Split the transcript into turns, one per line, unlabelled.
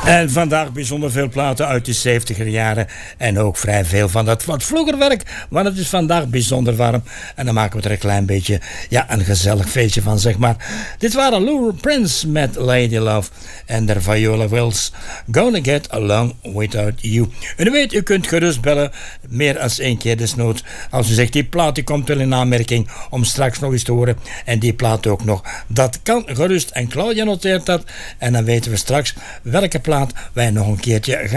En vandaag bijzonder veel platen uit de 70er jaren. En ook vrij veel van dat wat vroeger werk. Want het is vandaag bijzonder warm. En dan maken we er een klein beetje een gezellig feestje van, zeg maar. Dit waren Lou Prince met Lady Love. En de Viola Wills, Gonna Get Along Without You. En u weet, u kunt gerust bellen. Meer dan 1 keer desnoods. Als u zegt, die plaat die komt wel in aanmerking om straks nog eens te horen. En die plaat ook nog. Dat kan gerust. En Claudia noteert dat. En dan weten we straks welke plaat wij nog een keertje gaan